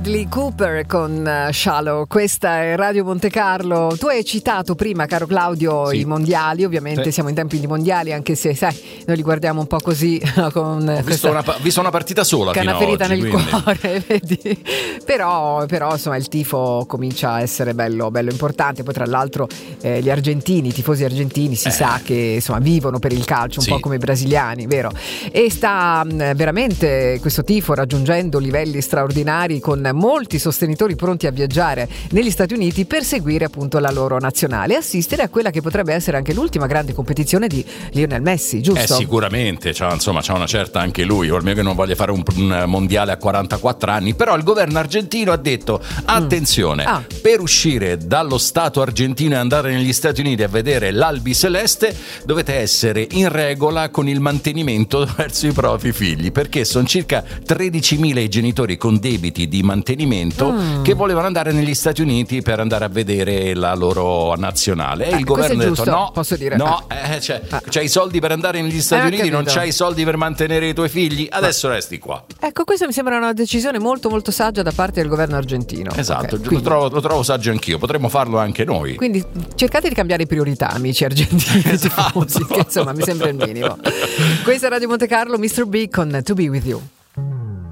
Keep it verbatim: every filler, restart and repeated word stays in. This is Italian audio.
Bradley Cooper con uh, Shallow. Questa è Radio Monte Carlo. Tu hai citato prima, caro Claudio, sì. i mondiali. Ovviamente sì. siamo in tempi di mondiali, anche se sai, noi li guardiamo un po' così con ho visto una, visto una partita sola che fino una ferita oggi, nel quindi. cuore, vedi? Però, però insomma il tifo comincia a essere bello, bello importante. Poi tra l'altro eh, gli argentini, i tifosi argentini si eh. sa che insomma vivono per il calcio un sì. po' come i brasiliani, vero? E sta mh, veramente questo tifo raggiungendo livelli straordinari, con molti sostenitori pronti a viaggiare negli Stati Uniti per seguire appunto la loro nazionale e assistere a quella che potrebbe essere anche l'ultima grande competizione di Lionel Messi, giusto? Eh sicuramente, c'ha, insomma c'ha una certa anche lui, o almeno che non voglia fare un, un mondiale a quarantaquattro anni, però il governo argentino ha detto attenzione, mm. ah. per uscire dallo stato argentino e andare negli Stati Uniti a vedere l'Albi Celeste dovete essere in regola con il mantenimento verso i propri figli, perché sono circa tredicimila i genitori con debiti di mantenimento mm. che volevano andare negli Stati Uniti per andare a vedere la loro nazionale e eh, il governo ha detto no, posso dire no eh, cioè, ah. c'hai i soldi per andare negli Stati eh, Uniti, non c'hai i soldi per mantenere i tuoi figli, adesso Ma. resti qua. Ecco, questa mi sembra una decisione molto molto saggia da parte del governo argentino. Esatto, okay, lo, trovo, lo trovo saggio anch'io, potremmo farlo anche noi. Quindi cercate di cambiare priorità, amici argentini, esatto. tifosi, che insomma mi sembra il minimo. Questa è Radio Monte Carlo, mister B con To Be With You.